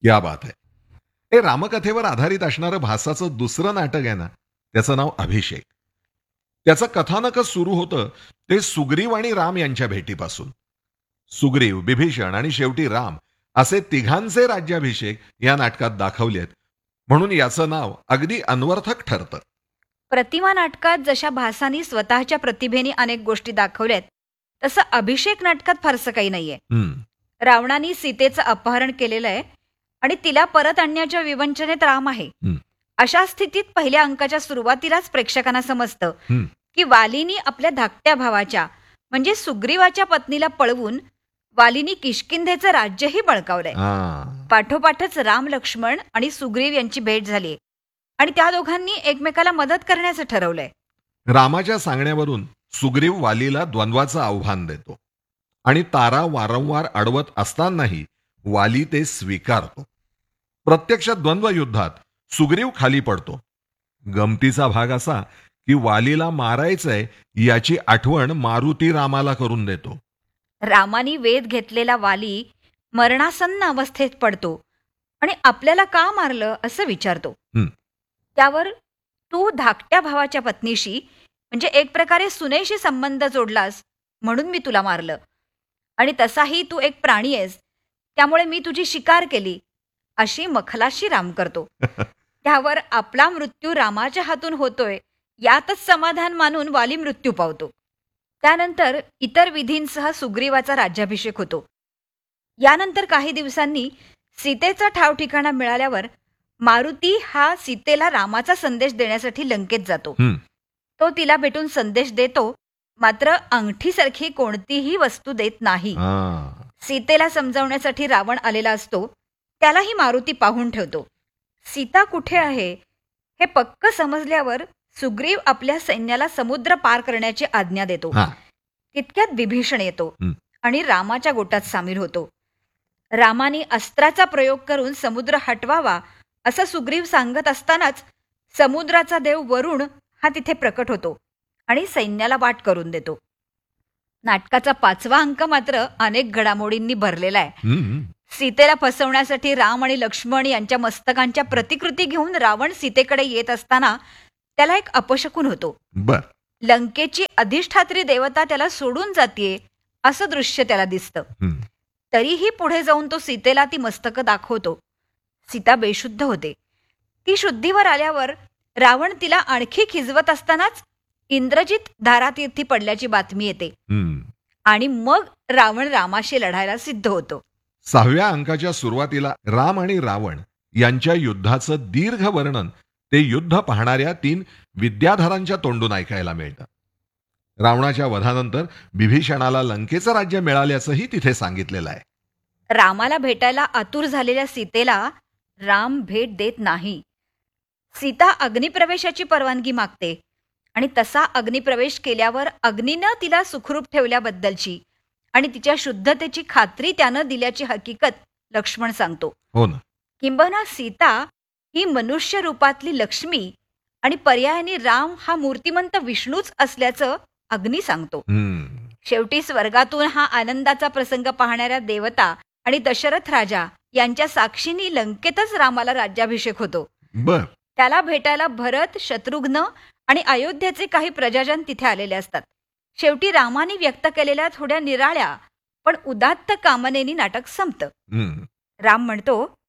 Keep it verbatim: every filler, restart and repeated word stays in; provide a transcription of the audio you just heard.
क्या बात आहे. हे रामकथेवर आधारित असणारं भासाचं दुसरं नाटक आहे ना, त्याचं नाव अभिषेक. त्याचं कथानकच सुरू होतं ते सुग्रीव आणि राम यांच्या भेटीपासून. सुग्रीव, विभीषण आणि शेवटी राम असे तिघांचे राज्याभिषेक या नाटकात दाखवलेत, म्हणून याचं नाव अगदी अन्वर्थक ठरतं. प्रतिमा नाटकात जशा भासानी स्वतःच्या प्रतिभेने अनेक गोष्टी दाखवल्यात, तसं अभिषेक नाटकात फारसं काही नाहीये. हं, रावणाने सीतेचं अपहरण केलेलं आहे आणि तिला परत आणण्याच्या विवंचनेत राम आहे. हं, अशा स्थितीत पहिल्या अंकाच्या सुरुवातीलाच प्रेक्षकांना समजतं हं. की वालीनी आपल्या धाकट्या भावाच्या म्हणजे सुग्रीवाच्या पत्नीला पळवून वालीनी किष्किंधेचं राज्यही बळकावलंय. हां. पाठोपाठच राम, लक्ष्मण आणि सुग्रीव यांची भेट झाली आणि त्या दोघांनी एकमेकाला मदत करण्याचं ठरवलंय. रामाच्या सांगण्यावरून सुग्रीव वालीला द्वंद्वाचं आव्हान देतो आणि तारा वारंवार अडवत असतानाही वाली ते स्वीकारतो. प्रत्यक्ष द्वंद्व युद्धात सुग्रीव खाली पडतो. गमतीचा भाग असा की वालीला मारायचंय याची आठवण मारुती रामाला करून देतो. रामानी वेध घेतलेला वाली मरणासन्न अवस्थेत पडतो आणि आपल्याला का मारलं असं विचारतो. हं. त्यावर तू धाकट्या भावाच्या पत्नीशी म्हणजे एक प्रकारे सुनेशी संबंध जोडलास म्हणून मी तुला मारलं आणि तसाही तू एक प्राणी आहेस, त्यामुळे मी तुझी शिकार केली अशी मखलाशी राम करतो. त्यावर आपला मृत्यू रामाच्या हातून होतोय यातच समाधान मानून वाली मृत्यू पावतो. त्यानंतर इतर विधींसह सुग्रीवाचा राज्याभिषेक होतो. यानंतर काही दिवसांनी सीतेचा ठाव ठिकाणा मिळाल्यावर मारुती हा सीतेला रामाचा संदेश देण्यासाठी लंकेत जातो. हं. तो तिला भेटून संदेश देतो, मात्र अंगठीसारखी कोणतीही वस्तू देत नाही. हां. सीतेला समजावण्यासाठी रावण आलेला असतो, त्यालाही मारुती पाहून ठेवतो. सीता कुठे आहे हे पक्क समजल्यावर सुग्रीव आपल्या सैन्याला समुद्र पार करण्याची आज्ञा देतो. हां. तितक्यात विभीषण येतो हं. आणि रामाच्या गोटात सामील होतो. रामाने अस्त्राचा प्रयोग करून समुद्र हटवावा असं सुग्रीव सांगत असतानाच समुद्राचा देव वरुण हा तिथे प्रकट होतो आणि सैन्याला वाट करून देतो. नाटकाचा पाचवा अंक मात्र अनेक घडामोडींनी भरलेला आहे. हं. सीतेला फसवण्यासाठी राम आणि लक्ष्मण यांच्या मस्तकांच्या प्रतिकृती घेऊन रावण सीतेकडे येत असताना त्याला एक अपशकुन होतो. बर. लंकेची अधिष्ठात्री देवता त्याला सोडून जातीये असं दृश्य त्याला दिसतं. हं. तरीही पुढे जाऊन तो सीतेला ती मस्तकं दाखवतो. सीता बेशुद्ध होते. ती शुद्धीवर आल्यावर रावण तिला आणखी खिजवत असतानाच इंद्रजित धारातीर्थी पडल्याची बातमी येते हं. आणि मग रावण रामाशी लढायला सिद्ध होतो. सहाव्या अंकाच्या सुरुवातीला राम आणि रावण यांच्या युद्धाचं दीर्घ वर्णन ते युद्ध पाहणाऱ्या तीन विद्याधरांच्या तोंडून ऐकायला मिळतं. रावणाच्या वधानंतर विभीषणाला लंकेचं राज्य मिळाल्याचंही तिथे सांगितलेलं आहे. रामाला भेटायला आतुर झालेल्या सीतेला राम भेट देत नाही. सीता अग्निप्रवेशाची परवानगी मागते आणि तसा अग्निप्रवेश केल्यावर अग्नीनं तिला सुखरूप ठेवल्याबद्दलची आणि तिच्या शुद्धतेची खात्री त्यानं दिल्याची हकीकत लक्ष्मण सांगतो. हो ना. किंबहुना सीता ही मनुष्य रूपातली लक्ष्मी आणि पर्यायाने राम हा मूर्तिमंत विष्णूच असल्याचं अग्नी सांगतो. हं. शेवटी स्वर्गातून हा आनंदाचा प्रसंग पाहणाऱ्या देवता आणि दशरथ राजा यांच्या साक्षीने लंकेतच रामाला राज्याभिषेक होतो. बर. त्याला भेटायला भरत, शत्रुघ्न आणि अयोध्येचे काही प्रजाजन तिथे आलेले असतात. शेवटी रामाने व्यक्त केलेल्या थोड्या निराळ्या पण उदात्त कामनेनी नाटक संपतं. हं. राम म्हणतो,